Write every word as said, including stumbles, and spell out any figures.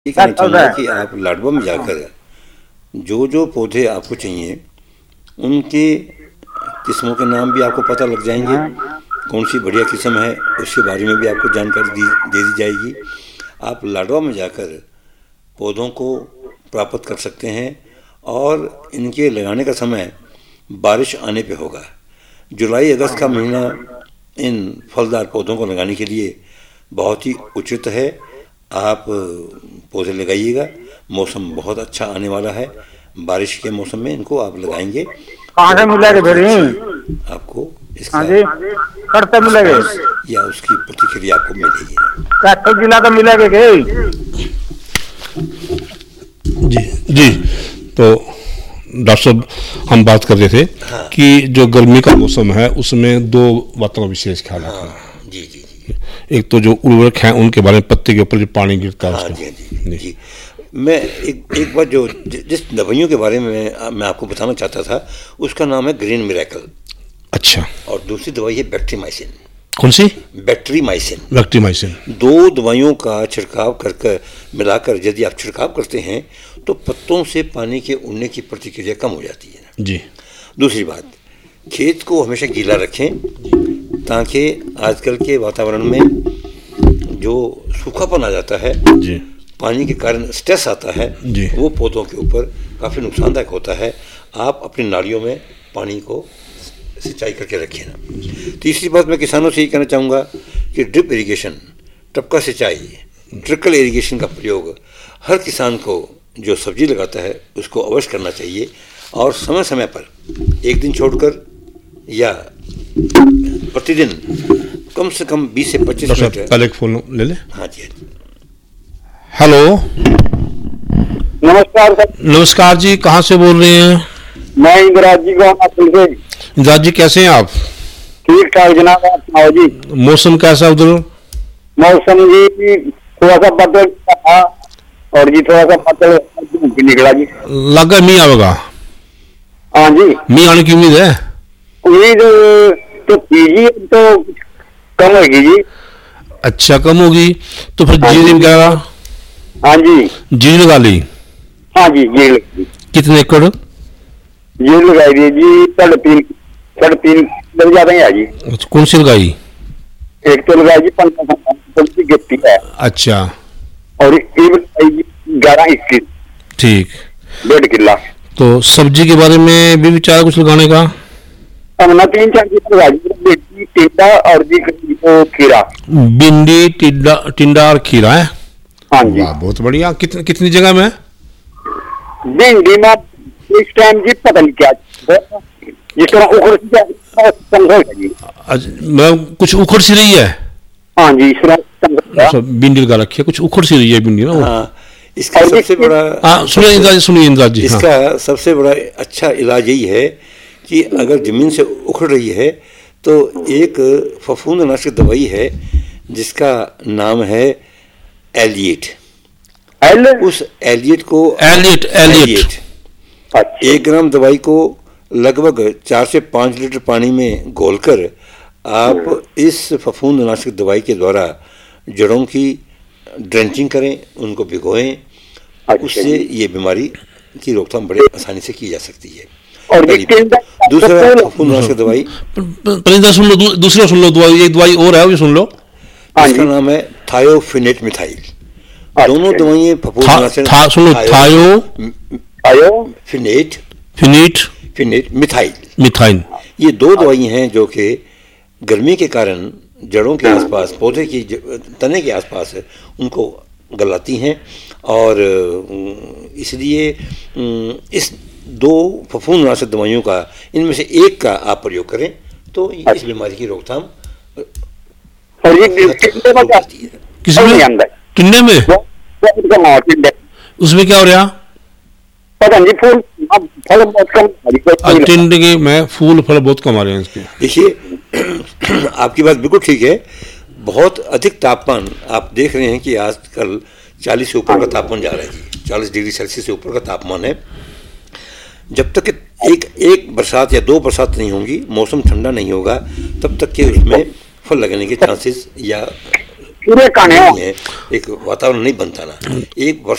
ये कहना चाहूँगा कि आप लाडवा में जाकर जो जो पौधे आपको चाहिए उनके किस्मों के नाम भी आपको पता लग जाएंगे, कौन सी बढ़िया किस्म है उसके बारे में भी आपको जानकारी दी दे दी जाएगी। आप लाडवा में जाकर पौधों को प्राप्त कर सकते हैं और इनके लगाने का समय बारिश आने पे होगा। जुलाई अगस्त का महीना इन फलदार पौधों को लगाने के लिए बहुत ही उचित है। आप पौधे लगाइएगा, मौसम बहुत अच्छा आने वाला है। बारिश के मौसम में इनको आप लगाएंगे कहाँ से मिलेगा फिर आपको इसका करते मिलेगा या उसकी प्रतिक्रिया आपको मिलेगी। क्या जिला का मिलेगा जी जी तो डॉक्टर साहब हम बात कर रहे थे हाँ। कि जो गर्मी का मौसम है उसमें दो बातों का विशेष ख्याल रखना। हाँ, जी जी एक तो जो उर्वरक हैं उनके बारे में, पत्ते के ऊपर जो पानी गिरता है हाँ, जी, जी, जी। मैं एक एक बार जो जिस दवाइयों के बारे में मैं आपको बताना चाहता था उसका नाम है ग्रीन मिरेकल। अच्छा। और दूसरी दवाई है बैक्टीरियामाइसिन। कौन सी? बैक्टीरियामाइसिन। बैक्टीरियामाइसिन दो दवाइयों का छिड़काव कर कर मिलाकर यदि आप छिड़काव करते हैं तो पत्तों से पानी के उड़ने की प्रतिक्रिया कम हो जाती है जी। दूसरी बात, खेत को हमेशा गीला रखें ताकि आजकल के वातावरण में जो सूखापन आ जाता है जी, पानी के कारण स्ट्रेस आता है जी, वो पौधों के ऊपर काफ़ी नुकसानदायक होता है। आप अपनी नालियों में पानी को सिंचाई करके रखिए ना। तीसरी बात मैं किसानों से ये कहना चाहूँगा कि ड्रिप इरिगेशन, टपका सिंचाई, ट्रिकल इरिगेशन का प्रयोग हर किसान को जो सब्जी लगाता है उसको अवश्य करना चाहिए और समय समय पर एक दिन छोड़कर या प्रतिदिन कम से कम बीस से पच्चीस मिनट। पहले एक फोन ले ले। हाँ जी। हेलो, नमस्कार सर। नमस्कार जी, कहाँ से बोल रहे हैं? मैं इंदिराज जी को। इंदिराज जी कैसे हैं आप? ठीक ठाक जनाब, आप सुनाओ जी। मौसम कैसा उधर? मौसम जी थोड़ा सा बदल था और जी थोड़ा सा बदल निकला जी। लगा मीह आवेगा? हाँ जी, मीह आने की उम्मीद है? उम्मीद तो कीजिए तो कम होगी जी। अच्छा, कम होगी तो फिर जीरी वगैरह? हाँ जी, जीरी लगा ली? हाँ जी, जीरी लगी। कितने एकड़? जीरी लगाई दी जी साढ़े तीन साढ़े तीन लग जाते हैं जी। कौन सी लगाई? एक तो लगाई जी पंद्रह की गिफ्टी है। अच्छा। और ग्यारह इक्कीस ठीक, डेढ़ किला। तो सब्जी के बारे में भी विचार कुछ लगाने का? हमने तीन चार चीज लगाई, टिंडा और जी खीरा। भिंडी, टिंडा टिंडा और खीरा है? हाँ जी। वाह, बहुत बढ़िया। कितनी कितनी जगह में? भिंडी में इस टाइम जी पता नहीं क्या जिस तरह उखड़ मैं कुछ उखड़ सी रही है। हाँ जी, इस तरह भिंडी लगा रखी है, कुछ उखड़ सी रही है भिंडी ना। हाँ, इसका सबसे बड़ा हाँ सुनिए इंदिरा जी, सुनिए इंदिरा जी। इसका हाँ। सबसे बड़ा अच्छा इलाज यही है कि अगर जमीन से उखड़ रही है तो एक फफूंदनाशक दवाई है जिसका नाम है एलिएट। उस एलिएट को एलिएट एलिएट एक ग्राम दवाई को लगभग चार से पाँच लीटर पानी में घोलकर आप इस फफूंदनाशक दवाई के द्वारा जड़ों की ड्रेंचिंग करें, उनको भिगोएं। उससे ये बीमारी की रोकथाम बड़े आसानी से की जा सकती है। और दूसरा फफूंदनाशक दवाई, परिंदा सुन लो, दूसरा सुन लो दवाई, एक दवाई और है वो सुन लो। इसका नाम है थायोफिनेट मिथाइल। दोनों दवाइयाँ फफूंदनाशक था, सुन लो, थायो थायोफिनेट फिनेट फिनेट मिथाइल मिथाइल ये दो दवाइयाँ हैं जो कि गर्मी के कारण जड़ों के आसपास, पौधे की तने के आसपास उनको गलाती हैं और इसलिए इस दो फफूंदनाशक दवाइयों का इनमें से एक का आप प्रयोग करें तो इस बीमारी की रोकथाम किसमें? टिंडे में? उसमें क्या हो रहा? पता नहीं, फूल फल बहुत कम। टिंडे के में फूल फल बहुत कम आ रहे हैं इसके। देखिए आपकी बात बिल्कुल ठीक है। बहुत अधिक तापमान आप देख रहे हैं कि आजकल चालीस से ऊपर का तापमान जा रहा है जी, चालीस डिग्री सेल्सियस से ऊपर का तापमान है। जब तक एक एक बरसात या दो बरसात नहीं होंगी, मौसम ठंडा नहीं होगा, तब तक के उसमें फल लगने के चांसेस या पूरे काने एक वातावरण नहीं बनता ना। एक वर्ष